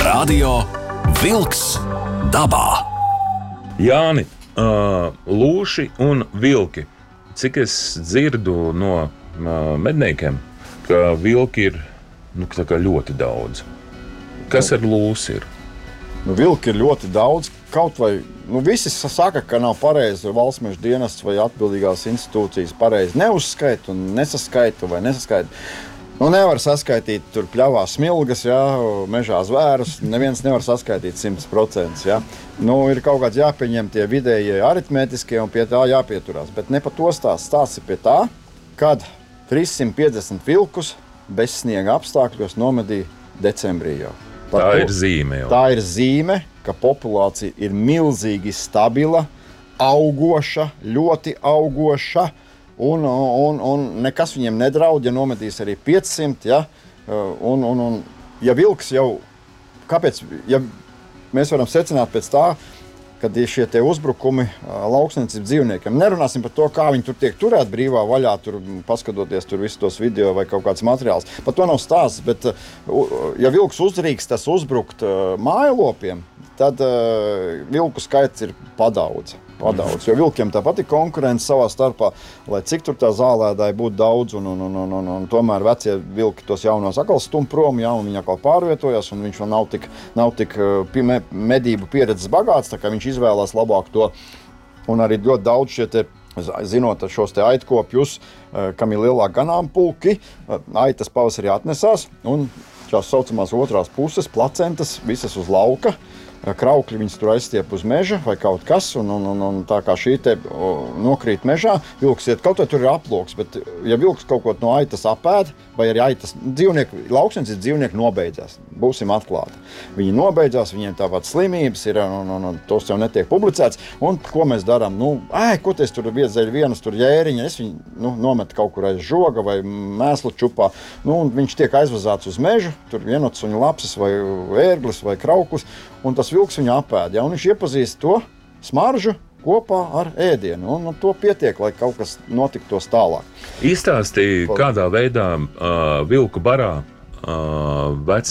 Radio Vilks dabā. Jāni, lūši un vilki. Cik es dzirdu no medniekiem, ka vilki ir ļoti daudz. Kas ar lūsi ir? Vilki ir ļoti daudz. Kaut vai visi saka, ka nav pareizi valsts meža dienests vai atbildīgās institūcijas pareizi neuzskaita un nesaskaita. Nevar saskaitīt tur pļavā smilgas, mežā zvērus. Neviens nevar saskaitīt 100%. Ir kaut kāds jāpieņem tie vidējie aritmētiskie un pie tā jāpieturās. Bet ne par to stāsts. Stāsts ir pie tā, kad 350 vilkus bez sniega apstākļos nomedīja decembrī jau. Tā ir zīme jau. Tā ir zīme, ka populācija ir milzīgi stabila, augoša, ļoti augoša. Un nekas viņiem nedraud, ja nomedīs arī 500. Ja vilks jau, kāpēc, ja mēs varam secināt pēc tā, kad ir šie tie uzbrukumi lauksniecības dzīvniekiem. Nerunāsim par to, kā viņi tur tiek turēt brīvā vaļā, tur paskatoties tur visus tos video vai kaut kāds materiāls. Par to nav stāsts, bet ja vilks uzdrīkstas uzbrukt mājlopiem, tad vilku skaits ir padaudz. Jo vilkiem tāpat ir konkurence savā starpā, lai cik tur tā zālēdāji būtu daudz, un tomēr vecie vilki tos jaunos atkal stum prom, un viņi atkal pārvietojas, un viņš vēl nav tik medību pieredzes bagāts, tā kā viņš izvēlās labāk to. Un arī ļoti daudz šie te, zinot šos te aitkopjus, kam ir lielāk ganāmpulki, aitas pavasarī atnesās, un šās saucamās otrās puses, placentas, visas uz lauka. Kraukļi viņas tur aizstiep uz meža vai kaut kas, un tā kā šī te nokrīt mežā, vilks iet, kaut vai tur ir aploks, bet ja vilks kaut ko no aitas apēd, vai arī aitas lauksniecības dzīvnieki nobeidzās, būsim atklāti. Viņi nobeidzās, viņiem tāpat slimības ir, un tos jau netiek publicēts, un ko mēs darām? Ko te es tur vienas tur jēriņa, es viņu nometu kaut kur aiz žoga vai mēslu čupā, un viņš tiek aizvazāts uz mežu, tur vienots un lapsas vai ērglis vai krauklis, un tas vilks viņu apēd, un viņš iepazīst to smaržu kopā ar ēdienu, un to pietiek, lai kaut kas notiktos tālāk. Izstāstīja, kādā veidā vilku barā veci